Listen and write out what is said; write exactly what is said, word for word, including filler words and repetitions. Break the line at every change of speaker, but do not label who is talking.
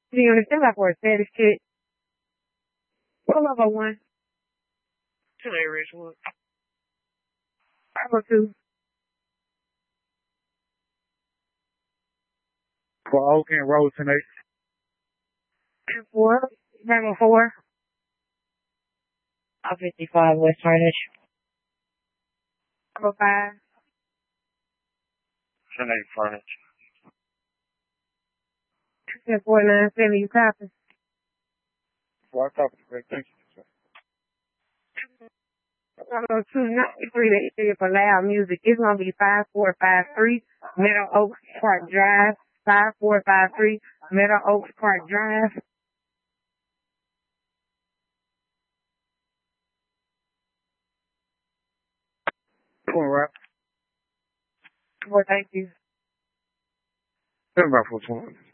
You understand that for a status shit. Pull up a one.
Today, Ridgewood.
Five oh two.
For Oak and Road tonight.
Four. Five oh four.
I fifty-five West Harnish.
Five oh five.
ten eight Furnish.
Ten four nine seven. You copy?
Well, I copy. Great. Thank you.
five oh two ninety-three, the area for loud music. It's going to be five four five three Meadow Oaks Park Drive. five four five three Meadow Oaks Park Drive.
Cool, right?
Well, thank you.
Ten about four twenty.